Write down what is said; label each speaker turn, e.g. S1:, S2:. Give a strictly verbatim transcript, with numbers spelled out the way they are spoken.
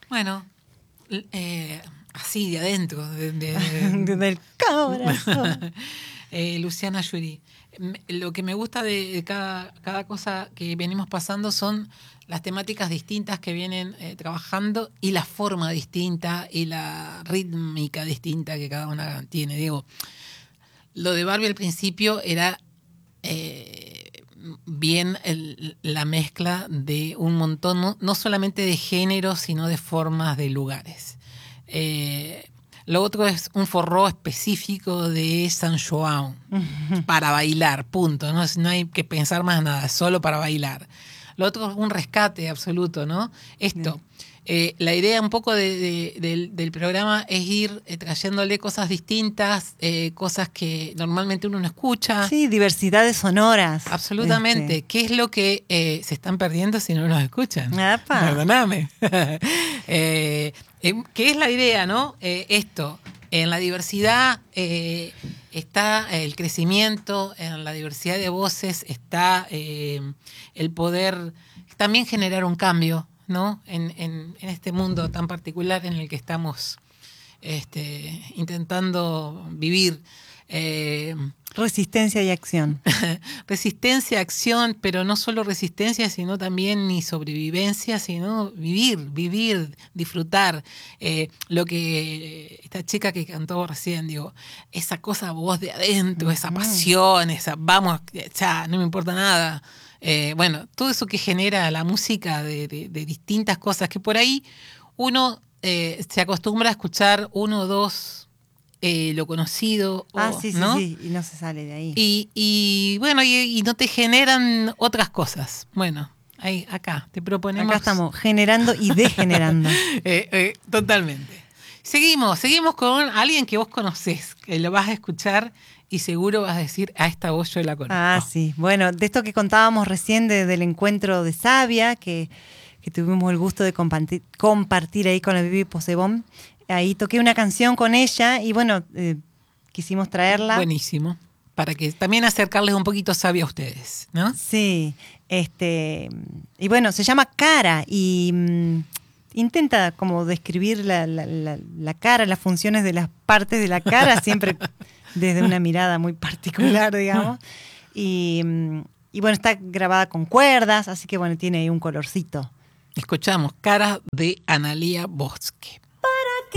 S1: Bueno, eh, así de adentro, de, de,
S2: del corazón.
S1: eh, Luciana Jury. Lo que me gusta de cada, cada cosa que venimos pasando son las temáticas distintas que vienen eh, trabajando y la forma distinta y la rítmica distinta que cada una tiene. Digo, lo de Barbie al principio era eh, bien el, la mezcla de un montón, no, no solamente de géneros, sino de formas, de lugares. Eh, Lo otro es un forró específico de San João para bailar, punto. ¿no? No hay que pensar más nada, solo para bailar. Lo otro es un rescate absoluto, ¿no? Esto, eh, la idea un poco de, de, del, del programa es ir eh, trayéndole cosas distintas, eh, cosas que normalmente uno no escucha.
S2: Sí, diversidades sonoras.
S1: Absolutamente.
S2: Este.
S1: ¿Qué es lo que eh, se están perdiendo si no nos escuchan?
S2: Apa.
S1: Perdóname. eh, eh, ¿Qué es la idea, no? Eh, esto, en la diversidad eh, está el crecimiento, en la diversidad de voces está eh, el poder también generar un cambio, ¿no? En, en, en este mundo tan particular en el que estamos este, intentando vivir. Eh,
S2: Resistencia y acción.
S1: Resistencia, acción, pero no solo resistencia, sino también ni sobrevivencia, sino vivir, vivir, disfrutar. Eh, lo que esta chica que cantó recién, digo, esa cosa voz de adentro, esa pasión, esa vamos, ya, no me importa nada. Eh, bueno, todo eso que genera la música de, de, de distintas cosas, que por ahí uno eh, se acostumbra a escuchar uno o dos Eh, lo conocido.
S2: Ah,
S1: o,
S2: sí, sí,
S1: ¿no?
S2: sí, y no se sale de ahí.
S1: Y, y bueno, y, y no te generan otras cosas. Bueno, ahí, acá te proponemos.
S2: Acá estamos generando y degenerando.
S1: eh, eh, totalmente. Seguimos, seguimos con alguien que vos conocés, que lo vas a escuchar y seguro vas a decir, a esta voz yo la conozco.
S2: Ah, sí. Bueno, de esto que contábamos recién de, del encuentro de Sabia, que, que tuvimos el gusto de compartir, compartir ahí con la Vivi Posebón. Ahí toqué una canción con ella y bueno, eh, quisimos traerla.
S1: Buenísimo. Para que también acercarles un poquito Sabia a ustedes, ¿no?
S2: Sí. Este, y bueno, se llama Cara y mmm, intenta como describir la, la, la, la cara, las funciones de las partes de la cara, siempre desde una mirada muy particular, digamos. Y, y bueno, está grabada con cuerdas, así que bueno, tiene ahí un colorcito.
S1: Escuchamos Cara de Analía Bosque.